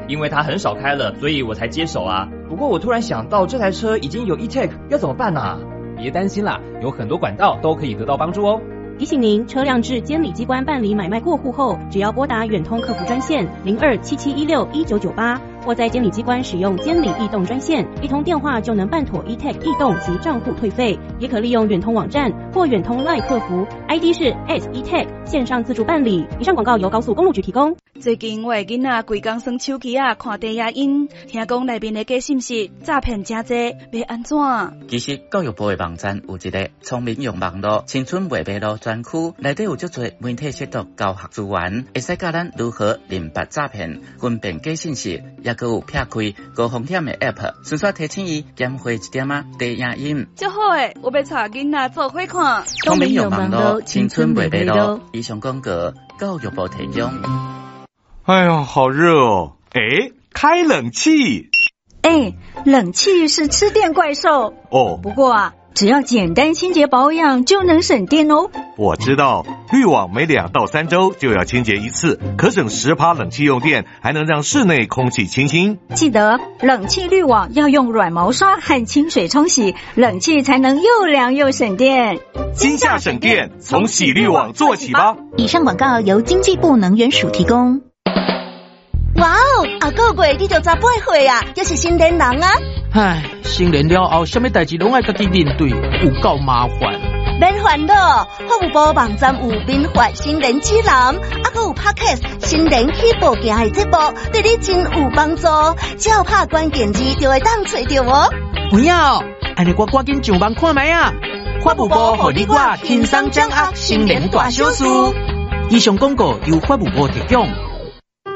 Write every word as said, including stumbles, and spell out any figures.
因为它很少开了，所以我才接手啊。不过我突然想到，这台车已经有 E-Tag， 要怎么办啊？ 别担心啦，有很多管道都可以得到帮助哦。 提醒您，车辆至监理机关办理买卖过户后，只要拨打远通客服专线零二七七一六一九九八，或在监理机关使用监理易动专线，一通电话就能办妥 E-Tag 易动及账户退费。也可利用远通网站或远通 LINE 客服 ，I D 是 at E-Tag， 线上自助办理。以上广告由高速公路局提供。 最近我的囡仔规工耍手机啊，看低影音，听讲内面的假信息诈骗真多，要安怎？ 其实教育部的网站有一个聪明用网络青春未迷路专区，内底有足多媒体识读教学资源，会使教咱如何认别诈骗、分辨假信息，也佮有撇开高风险的 App， 顺续提醒伊减花一点啊低影音。 足好诶，我要带囡仔做伙看。 聪明用网络青春未迷路，以上广告教育部提供。 哎呀，好热哦！哎，开冷气。 哎，冷气是吃电怪兽哦。 不过啊，只要简单清洁保养就能省电哦。 我知道，滤网每两到三周就要清洁一次，可省十趴冷气用电，还能让室内空气清新。 记得冷气滤网要用软毛刷和清水冲洗，冷气才能又凉又省电。 今夏省电，从洗滤网做起吧。 以上广告由经济部能源署提供。 哇哦，啊个月你就十八岁啊，就是成年人啊！ 唉，成年了后，什么代志拢爱家己面对，有够麻烦。 免烦恼，法务部网站有民法新人指南，啊个有 Podcast 新人起步行的节目，对你真有帮助。只要拍关键字就会当找到哦。 有影哦，安尼我赶紧上网看卖啊！法务部互你我轻松掌握新人大小事。以上广告由法务部提供。